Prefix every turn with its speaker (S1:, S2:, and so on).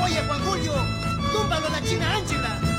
S1: Oye, Juan Julio, túmbalo a la China Ángela.